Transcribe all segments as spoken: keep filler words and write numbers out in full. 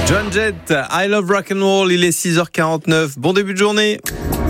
Joan Jett, I Love Rock and Roll, il est six heures quarante-neuf. Bon début de journée.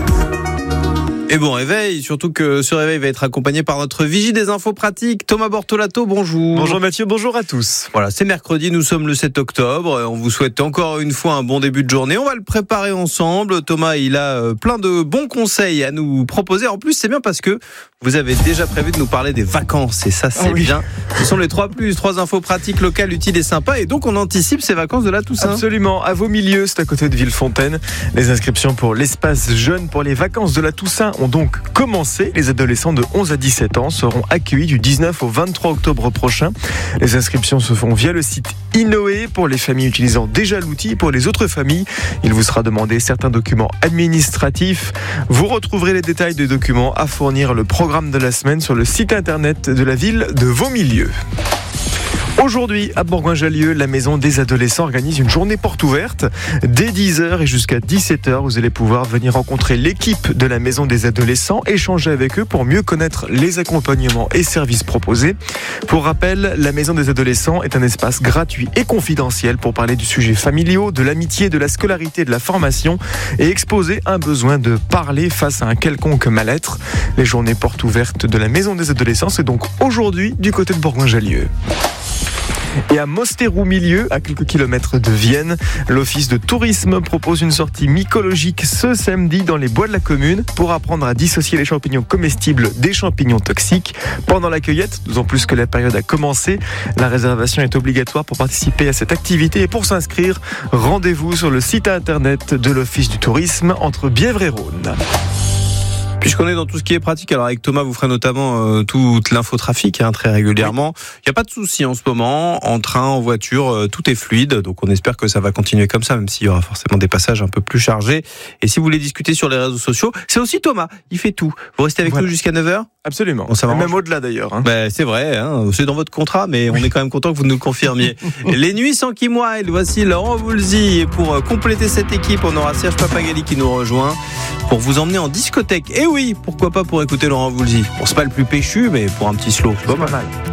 Et bon réveil, surtout que ce réveil va être accompagné par notre vigie des infos pratiques. Thomas Bortolato, bonjour. Bonjour Mathieu, bonjour à tous. Voilà, c'est mercredi, nous sommes le sept octobre. On vous souhaite encore une fois un bon début de journée. On va le préparer ensemble. Thomas, il a plein de bons conseils à nous proposer. En plus, c'est bien parce que vous avez déjà prévu de nous parler des vacances. Et ça, c'est ah oui. bien. Ce sont les trois plus, trois infos pratiques locales, utiles et sympas. Et donc, on anticipe ces vacances de la Toussaint. Absolument. À Vaumilieu, c'est à côté de Villefontaine. Les inscriptions pour l'espace jeune pour les vacances de la Toussaint ont donc commencé. Les adolescents de onze à dix-sept ans seront accueillis du dix-neuf au vingt-trois octobre prochain. Les inscriptions se font via le site Innoé pour les familles utilisant déjà l'outil. Pour les autres familles, il vous sera demandé certains documents administratifs. Vous retrouverez les détails des documents à fournir, le programme de la semaine sur le site internet de la ville de Vaumilieu. Aujourd'hui, à Bourgoin-Jallieu, la maison des adolescents organise une journée porte ouverte. Dès dix heures et jusqu'à dix-sept heures, vous allez pouvoir venir rencontrer l'équipe de la maison des adolescents, échanger avec eux pour mieux connaître les accompagnements et services proposés. Pour rappel, la maison des adolescents est un espace gratuit et confidentiel pour parler du sujet familiaux, de l'amitié, de la scolarité, de la formation et exposer un besoin de parler face à un quelconque mal-être. Les journées portes ouvertes de la maison des adolescents, c'est donc aujourd'hui du côté de Bourgoin-Jallieu. Et à Mosterou-Milieu, à quelques kilomètres de Vienne, l'office de tourisme propose une sortie mycologique ce samedi dans les bois de la commune pour apprendre à dissocier les champignons comestibles des champignons toxiques. Pendant la cueillette, d'autant plus que la période a commencé, la réservation est obligatoire pour participer à cette activité. Et pour s'inscrire, rendez-vous sur le site internet de l'office du tourisme entre Bièvre et Rhône. Puisqu'on est dans tout ce qui est pratique, alors avec Thomas, vous ferez notamment euh, toute l'infotrafic hein, très régulièrement. Il n'y a pas de souci en ce moment, en train, en voiture, euh, tout est fluide. Donc on espère que ça va continuer comme ça, même s'il y aura forcément des passages un peu plus chargés. Et si vous voulez discuter sur les réseaux sociaux, c'est aussi Thomas, il fait tout. Vous restez avec voilà. nous jusqu'à neuf heures ? Absolument, bon, ça même au-delà d'ailleurs. Hein. Ben, c'est vrai, hein, c'est dans votre contrat, mais oui. on est quand même content que vous nous le confirmiez. Les nuits sans Kim Wilde, voici Laurent Voulzy. Et pour compléter cette équipe, on aura Serge Papagali qui nous rejoint pour vous emmener en discothèque. Et oui, pourquoi pas pour écouter Laurent Voulzy. Bon, c'est pas le plus péchu, mais pour un petit slow, c'est pas mal.